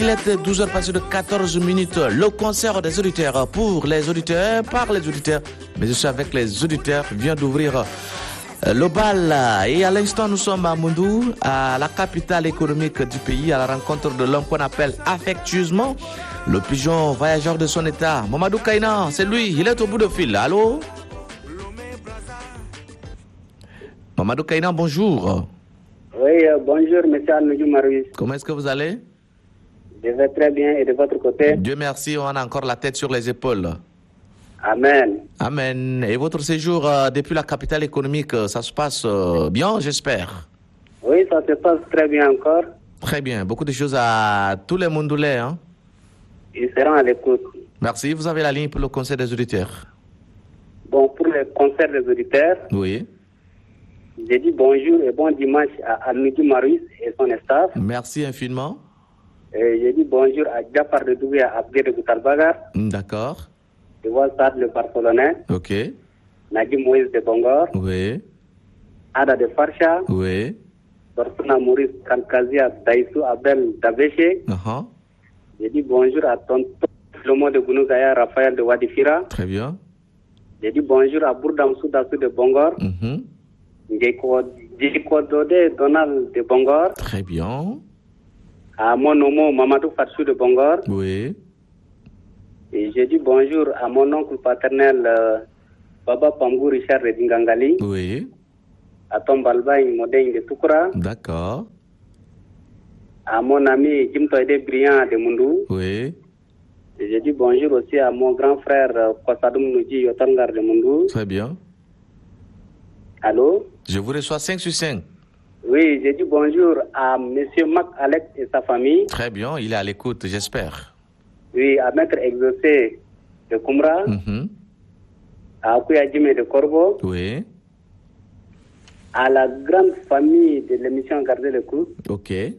Il est 12h passé de 14 minutes. Le concert des auditeurs pour les auditeurs, par les auditeurs, mais aussi avec les auditeurs, vient d'ouvrir le bal. Et à l'instant, nous sommes à Moundou, à la capitale économique du pays, à la rencontre de l'homme qu'on appelle affectueusement le pigeon voyageur de son état. Mamadou Kaina, c'est lui, il est au bout de fil. Allô? Mamadou Kaina, bonjour. Oui, bonjour, monsieur Alnoudiou Marouis. Comment est-ce que vous allez? Je vais très bien et de votre côté? Dieu merci, on a encore la tête sur les épaules. Amen. Amen. Et votre séjour depuis la capitale économique, ça se passe bien, j'espère? Oui, ça se passe très bien encore. Très bien. Beaucoup de choses à tous les Mondoulais. Hein? Ils seront à l'écoute. Merci. Vous avez la ligne pour le conseil des auditeurs. Bon, pour le concert des auditeurs, oui. J'ai dit bonjour et bon dimanche à Alnoudiou Marouis et son staff. Merci infiniment. Et j'ai dit bonjour à Diapar de Doué, à Abdé de Boutalbagar. D'accord. De Wassad le Barcelonais. Ok. Nagui Moïse de Bongor. Oui. Ada de Farsha. Oui. Dorsona Maurice Kankazia Daïsou Abel Dabeche. J'ai dit bonjour à Tonton Lomo de Gounougaya, Raphaël de Wadifira. Très bien. J'ai dit bonjour à Bourdam Soudassou de Bongor. Djiko Dode Donald de Bongor. Très bien. À mon nom Mamadou Fatsou de Bongor. Oui. Et j'ai dit bonjour à mon oncle paternel Baba Pambou Richard de Dingangali. Oui. À Tom Balbaï Modène de Toukoura. D'accord. À mon ami Jim Toide Briand de Mundou. Oui. Et j'ai dit bonjour aussi à mon grand frère Kwasadoum Noudji Yotangar de Mundou. Très bien. Allô? Je vous reçois 5 sur 5. Oui, j'ai dit bonjour à monsieur Mac Alex et sa famille. Très bien, il est à l'écoute, j'espère. Oui, à Maître Exaucé de Koumra. À Akouya Djimé de Corbeau. Oui. À la grande famille de l'émission Garder le coup. Ok. Et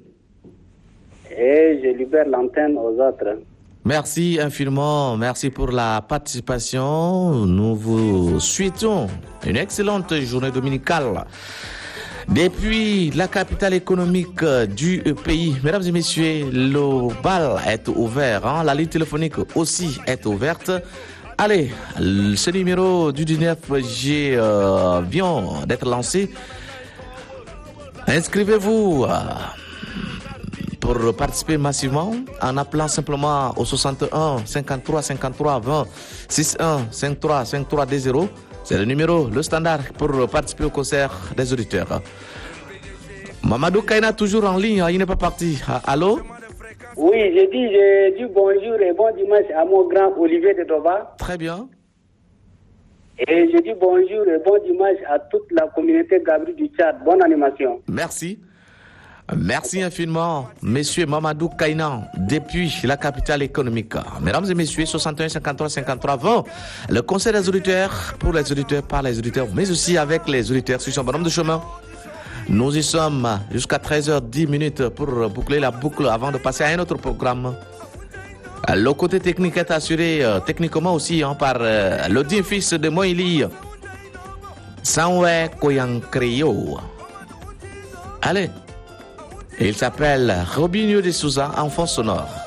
je libère l'antenne aux autres. Merci infiniment, merci pour la participation. Nous vous souhaitons une excellente journée dominicale. Depuis la capitale économique du pays, mesdames et messieurs, le bal est ouvert, hein? La ligne téléphonique aussi est ouverte. Allez, ce numéro du 19G vient d'être lancé. Inscrivez-vous pour participer massivement en appelant simplement au 61 53 53 20 61 53 53 20. C'est le numéro, le standard pour participer au concert des auditeurs. Mamadou Kaina toujours en ligne, il n'est pas parti. Allô? Oui, j'ai dit bonjour et bon dimanche à mon grand Olivier de Doba. Très bien. Et je dis bonjour et bon dimanche à toute la communauté Gabriel du Tchad. Bonne animation. Merci. Merci infiniment, monsieur Mamadou Kainan, depuis la capitale économique. Mesdames et messieurs, 61 53 53 20, le conseil des auditeurs, pour les auditeurs, par les auditeurs, mais aussi avec les auditeurs sur son bonhomme de chemin. Nous y sommes jusqu'à 13h10 pour boucler la boucle avant de passer à un autre programme. Le côté technique est assuré techniquement aussi par le digne fils de Moïli, Sanwe Koyankreyo. Allez. Il s'appelle Robinho de Souza en fond sonore.